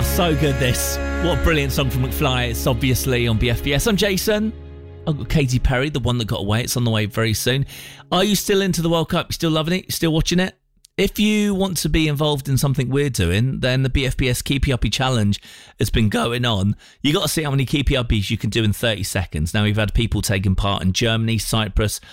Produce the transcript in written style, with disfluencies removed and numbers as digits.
So good, this. What a brilliant song from McFly. It's obviously on BFBS. I'm Jason. I've got Katy Perry, the one that got away. It's on the way very soon. Are you still into the World Cup? You still loving it? You still watching it? If you want to be involved in something we're doing, then the BFBS Keepy Uppy Challenge has been going on. You got to see how many Keepy Uppies you can do in 30 seconds. Now, we've had people taking part in Germany, Cyprus,